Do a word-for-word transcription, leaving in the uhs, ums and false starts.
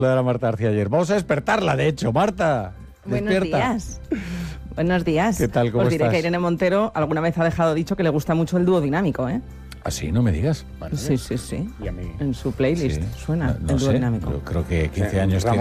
de la Marta García ayer. Vamos a despertarla, de hecho. Marta, Buenos despierta. días. Buenos días. ¿Qué tal? ¿Cómo Os diré estás? que Irene Montero alguna vez ha dejado dicho que le gusta mucho el dúo dinámico, ¿eh? ¿Ah, sí? No me digas. Sí, sí, sí. Y a mí. En su playlist Sí. suena No, no el dúo sé. dinámico. Yo creo que quince Sí, años Ramón